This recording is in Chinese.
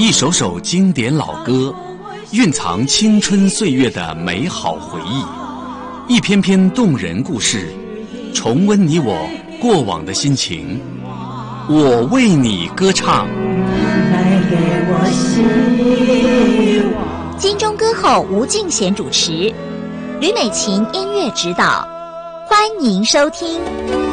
一首首经典老歌，蕴藏青春岁月的美好回忆；一篇篇动人故事，重温你我过往的心情。我为你歌唱， 带给我希望。 金钟歌后吴敬贤主持，吕美琴音乐指导，欢迎收听。